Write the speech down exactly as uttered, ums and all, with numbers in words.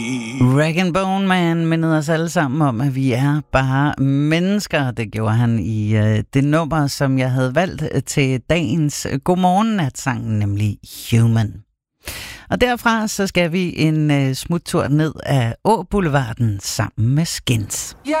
Rag and Bone Man mindede os alle sammen om, at vi er bare mennesker. Det gjorde han i uh, det nummer, som jeg havde valgt til dagens Godmorgen-natsang, nemlig Human. Og derfra så skal vi en uh, smuttur ned af Åboulevarden sammen med Skins.